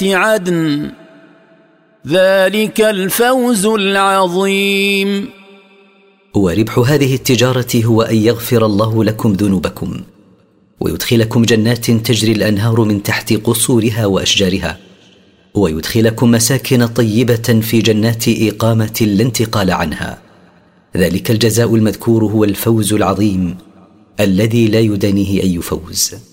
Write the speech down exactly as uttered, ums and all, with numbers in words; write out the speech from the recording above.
عدن ذلك الفوز العظيم. وربح هذه التجارة هو أن يغفر الله لكم ذنوبكم ويدخلكم جنات تجري الأنهار من تحت قصورها وأشجارها، ويدخلكم مساكن طيبة في جنات إقامة لا انتقال عنها. ذلك الجزاء المذكور هو الفوز العظيم الذي لا يدانيه أي فوز.